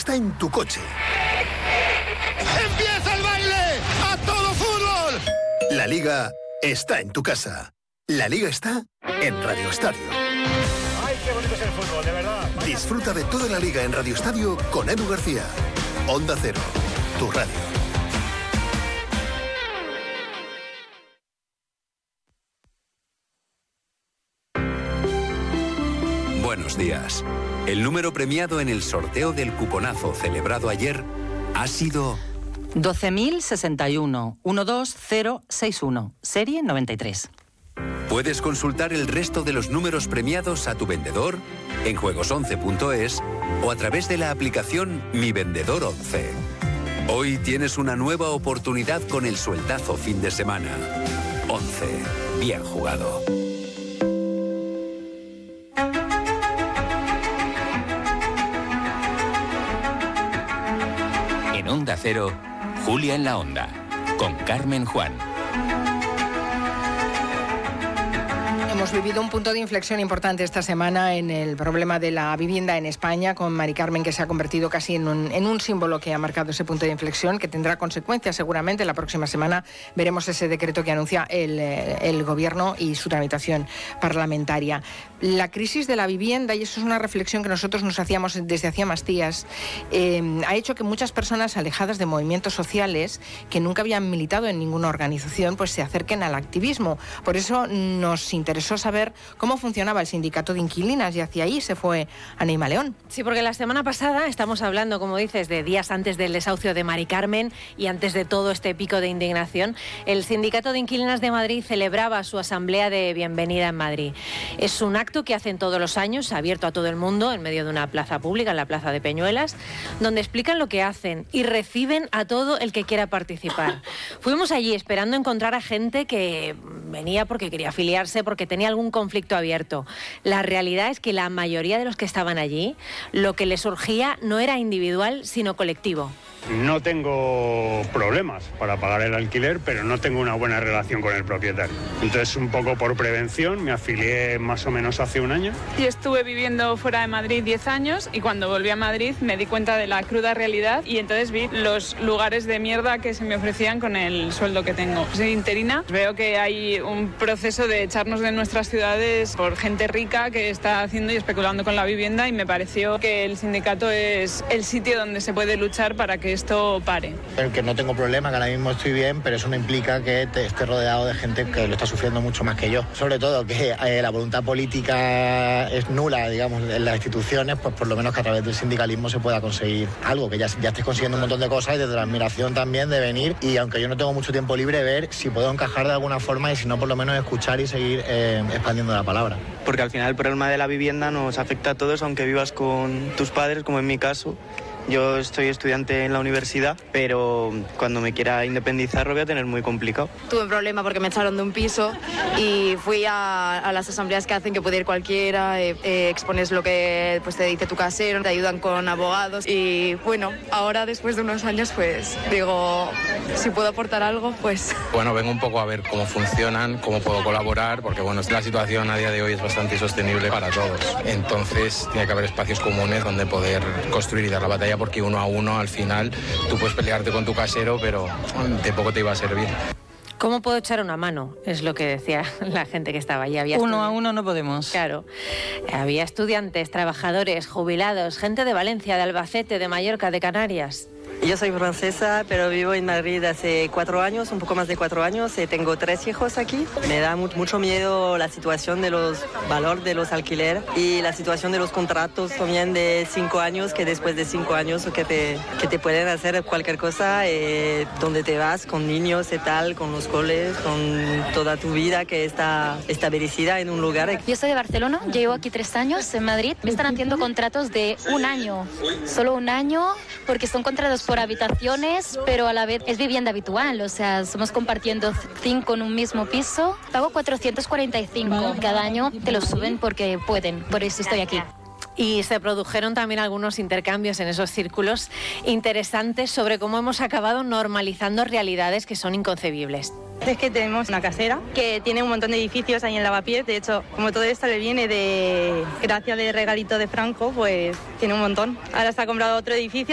está en tu coche. ¡Empieza el baile! ¡A todo fútbol! La Liga está en tu casa. La Liga está en Radio Estadio. ¡Ay, qué bonito es el fútbol, de verdad! Disfruta de toda la Liga en Radio Estadio con Edu García. Onda Cero, tu radio. Buenos días. El número premiado en el sorteo del cuponazo celebrado ayer ha sido 12.061 12061, serie 93. Puedes consultar el resto de los números premiados a tu vendedor en juegos11.es o a través de la aplicación Mi Vendedor 11. Hoy tienes una nueva oportunidad con el sueldazo fin de semana. 11. Bien jugado. En Onda Cero, Julia en la Onda, con Carmen Juan. Hemos vivido un punto de inflexión importante esta semana en el problema de la vivienda en España, con Mari Carmen, que se ha convertido casi en un símbolo que ha marcado ese punto de inflexión, que tendrá consecuencias seguramente. La próxima semana veremos ese decreto que anuncia el Gobierno y su tramitación parlamentaria. La crisis de la vivienda, y eso es una reflexión que nosotros nos hacíamos desde hacía más días, ha hecho que muchas personas alejadas de movimientos sociales, que nunca habían militado en ninguna organización, pues se acerquen al activismo. Por eso nos interesó saber cómo funcionaba el sindicato de inquilinas, y hacia ahí se fue Anaíma León. Sí, porque la semana pasada estamos hablando, como dices, de días antes del desahucio de Mari Carmen y antes de todo este pico de indignación. El sindicato de inquilinas de Madrid celebraba su asamblea de bienvenida en Madrid. Es un acto que hacen todos los años, abierto a todo el mundo, en medio de una plaza pública, en la Plaza de Peñuelas, donde explican lo que hacen y reciben a todo el que quiera participar. Fuimos allí esperando encontrar a gente que venía porque quería afiliarse, porque tenía algún conflicto abierto. La realidad es que la mayoría de los que estaban allí, lo que les surgía no era individual, sino colectivo. No tengo problemas para pagar el alquiler, pero no tengo una buena relación con el propietario. Entonces, un poco por prevención, me afilié más o menos hace un año. Yo estuve viviendo fuera de Madrid 10 años y cuando volví a Madrid me di cuenta de la cruda realidad y entonces vi los lugares de mierda que se me ofrecían con el sueldo que tengo. Soy interina, veo que hay un proceso de echarnos de nuestras ciudades por gente rica que está haciendo y especulando con la vivienda, y me pareció que el sindicato es el sitio donde se puede luchar para que esto pare. Que no tengo problema, que ahora mismo estoy bien, pero eso no implica que esté rodeado de gente que lo está sufriendo mucho más que yo. Sobre todo que la voluntad política es nula, digamos, en las instituciones, pues por lo menos que a través del sindicalismo se pueda conseguir algo, que ya estés consiguiendo un montón de cosas, y desde la admiración también de venir, y aunque yo no tengo mucho tiempo libre, ver si puedo encajar de alguna forma, y si no, por lo menos escuchar y seguir expandiendo la palabra. Porque al final el problema de la vivienda nos afecta a todos, aunque vivas con tus padres, como en mi caso. Yo estoy estudiante en la universidad, pero cuando me quiera independizar lo voy a tener muy complicado. Tuve un problema porque me echaron de un piso y fui a las asambleas que hacen que puede ir cualquiera, expones lo que pues te dice tu casero, te ayudan con abogados, y bueno, ahora después de unos años pues digo, si puedo aportar algo, pues... Bueno, vengo un poco a ver cómo funcionan, cómo puedo colaborar, porque bueno, la situación a día de hoy es bastante insostenible para todos. Entonces tiene que haber espacios comunes donde poder construir y dar la batalla, porque uno a uno al final tú puedes pelearte con tu casero, pero de poco te iba a servir. ¿Cómo puedo echar una mano? Es lo que decía la gente que estaba allí. Uno a uno no podemos. Claro. Había estudiantes, trabajadores, jubilados, gente de Valencia, de Albacete, de Mallorca, de Canarias. Yo soy francesa, pero vivo en Madrid hace 4 años, un poco más de 4 años. Tengo 3 hijos aquí. Me da mucho miedo la situación de los valores de los alquileres y la situación de los contratos también de 5 años, que después de 5 años que te pueden hacer cualquier cosa, donde te vas con niños y tal, con los coles, con toda tu vida que está establecida en un lugar. Yo soy de Barcelona, llevo aquí 3 años en Madrid. Me están haciendo contratos de 1 año, solo 1 año, porque son contratos por habitaciones, pero a la vez es vivienda habitual, o sea, somos compartiendo 5 en un mismo piso. Pago 445, cada año te lo suben porque pueden, por eso estoy aquí. Y se produjeron también algunos intercambios en esos círculos interesantes sobre cómo hemos acabado normalizando realidades que son inconcebibles. Es que tenemos una casera que tiene un montón de edificios ahí en Lavapiés. De hecho, como todo esto le viene de gracia de regalito de Franco, pues tiene un montón. Ahora se ha comprado otro edificio